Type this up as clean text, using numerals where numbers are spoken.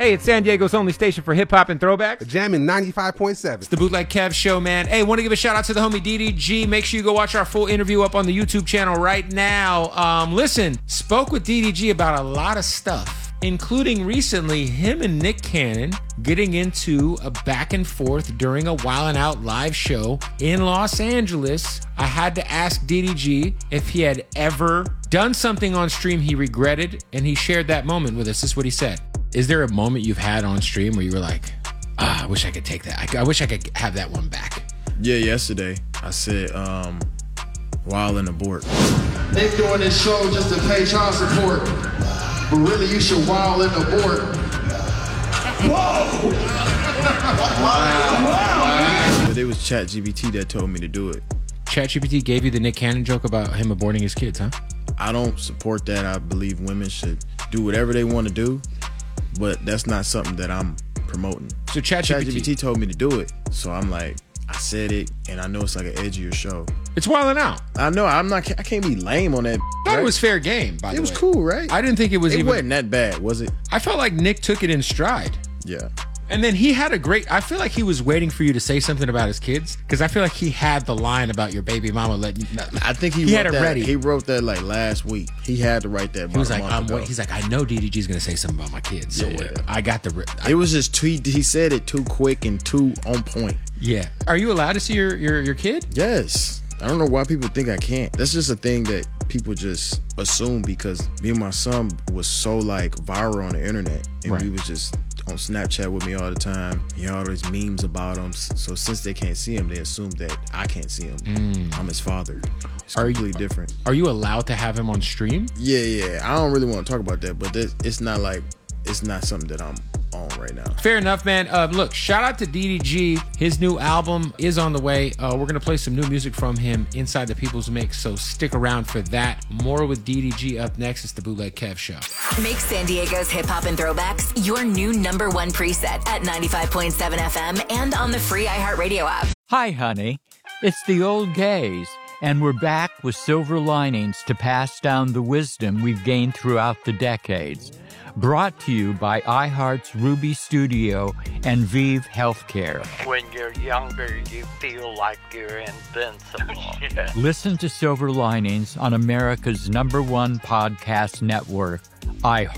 Hey, it's San Diego's only station for hip-hop and throwbacks. Jamming 95.7. It's the Bootleg Kev Show, man. Hey, want to give a shout-out to the homie DDG. Make sure you go watch our full interview up on the YouTube channel right now. Listen, spoke with DDG about a lot of stuff, including recently him and Nick Cannon getting into a back and forth during a Wildin' Out live show in Los Angeles. I had to ask DDG if he had ever done something on stream he regretted, and he shared that moment with us. This is what he said. Is there a moment you've had on stream where you were like, I wish I could take that. I wish I could have that one back? Yeah, yesterday I said, wild and abort. They doing this show just to pay child support, but really you should wild and abort. Whoa! Wow. But it was ChatGPT that told me to do it. ChatGPT gave you the Nick Cannon joke about him aborting his kids, huh? I don't support that. I believe women should do whatever they want to do, but that's not something that I'm promoting. So ChatGPT told me to do it, so I'm like, I said it, and I know it's like an edgier show. It's Wildin' Out. I know. I can't be lame on that. I thought it was fair game, by the way. It was cool, right? I didn't think it was It wasn't that bad, was it? I felt like Nick took it in stride. Yeah. And then he had I feel like he was waiting for you to say something about his kids, because I feel like he had the line about your baby mama letting you. I think he had it ready. He wrote that like last week. He had to write that. He was like, he's like, I know DDG's gonna say something about my kids. So Yeah. I got it was just he said it too quick and too on point. Yeah. Are you allowed to see your kid? Yes. I don't know why people think I can't. That's just a thing that people just assume, because me and my son was so like viral on the internet, and Right. we was just on Snapchat with me all the time. He had all these memes about him. So since they can't see him, they assume that I can't see him. I'm his father. It's completely different. Are you allowed to have him on stream? Yeah. I don't really want to talk about that, but it's not something that I'm on right now. Fair enough, man. Look, shout out to DDG. His new album is on the way. We're going to play some new music from him inside the People's Mix, so stick around for that. More with DDG up next. It's the Bootleg Kev Show. Make San Diego's hip-hop and throwbacks your new number one preset at 95.7 FM and on the free iHeartRadio app. Hi, honey. It's the old gays, and we're back with silver linings to pass down the wisdom we've gained throughout the decades. Brought to you by iHeart's Ruby Studio and Vive Healthcare. When you're younger, you feel like you're invincible. Yeah. Listen to Silver Linings on America's #1 podcast network, iHeart.